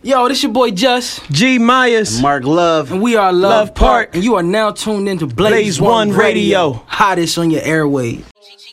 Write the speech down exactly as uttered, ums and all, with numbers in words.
Yo, this your boy Just G Myers, Mark Love, and we are Love, Love Park. Park. And you are now tuned into Blaze, Blaze One, One Radio. Radio. Hottest on your airwaves.